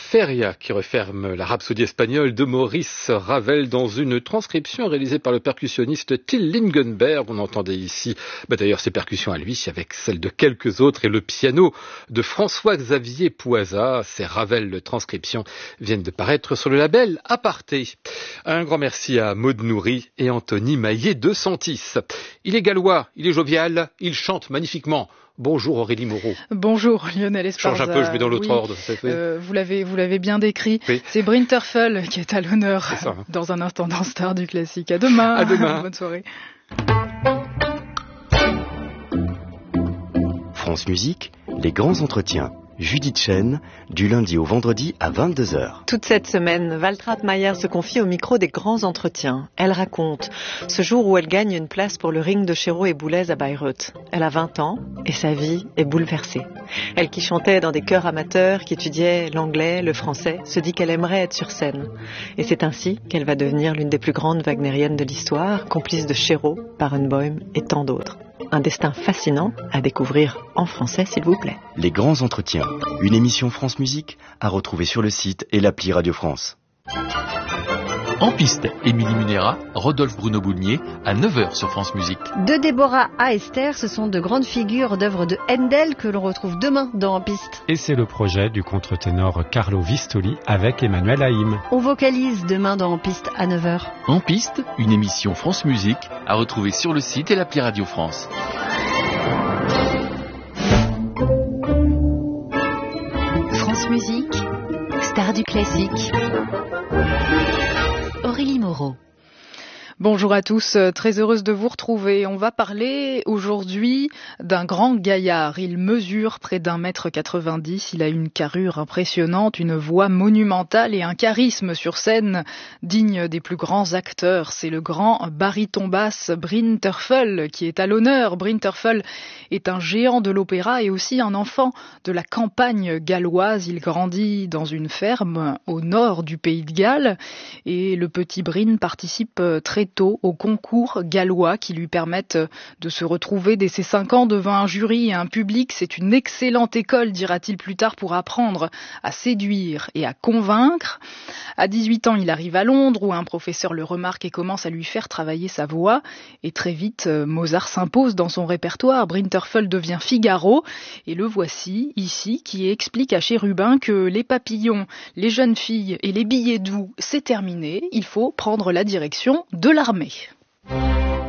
Feria qui referme la rhapsodie espagnole de Maurice Ravel dans une transcription réalisée par le percussionniste Till Lingenberg. On entendait ici d'ailleurs ses percussions à lui avec celles de quelques autres et le piano de François-Xavier Poisa. Ces Ravel transcriptions viennent de paraître sur le label Aparté. Un grand merci à Maud Nourri et Anthony Maillet de Santis. Il est gallois, il est jovial, il chante magnifiquement. Bonjour Aurélie Moreau. Bonjour Lionel Esparza. Change un peu, je mets dans l'autre ordre. Vous l'avez bien décrit. Oui. C'est Brinterfell qui est à l'honneur dans un instant dans Star du classique. À demain. À demain. Bonne soirée. France Musique, les grands entretiens. Judith Chen, du lundi au vendredi à 22h. Toute cette semaine, Waltraud Mayer se confie au micro des grands entretiens. Elle raconte ce jour où elle gagne une place pour le ring de Chéreau et Boulez à Bayreuth. Elle a 20 ans et sa vie est bouleversée. Elle qui chantait dans des chœurs amateurs, qui étudiait l'anglais, le français, se dit qu'elle aimerait être sur scène. Et c'est ainsi qu'elle va devenir l'une des plus grandes wagnériennes de l'histoire, complice de Chéreau, Barenboim et tant d'autres. Un destin fascinant à découvrir en français, s'il vous plaît. Les grands entretiens, une émission France Musique à retrouver sur le site et l'appli Radio France. En piste, Émilie Munera, Rodolphe Bruno Boulnier, à 9h sur France Musique. De Déborah à Esther, ce sont de grandes figures d'œuvres de Handel que l'on retrouve demain dans En piste. Et c'est le projet du contre-ténor Carlo Vistoli avec Emmanuel Haïm. On vocalise demain dans En piste à 9h. En piste, une émission France Musique à retrouver sur le site et l'appli Radio France. France Musique, star du classique. Aurélie Moreau. Bonjour à tous, très heureuse de vous retrouver. On va parler aujourd'hui d'un grand gaillard. Il mesure près d'1,90 m, il a une carrure impressionnante, une voix monumentale et un charisme sur scène digne des plus grands acteurs. C'est le grand baryton basse Brinterfell qui est à l'honneur. Brinterfell est un géant de l'opéra et aussi un enfant de la campagne galloise. Il grandit dans une ferme au nord du pays de Galles et le petit Brin participe très tôt au concours gallois qui lui permettent de se retrouver dès ses 5 ans devant un jury et un public. C'est une excellente école, dira-t-il plus tard, pour apprendre à séduire et à convaincre. À 18 ans, il arrive à Londres où un professeur le remarque et commence à lui faire travailler sa voix. Et très vite, Mozart s'impose dans son répertoire. Brinterfell devient Figaro et le voici ici qui explique à Chérubin que les papillons, les jeunes filles et les billets doux, c'est terminé. Il faut prendre la direction de l'armée.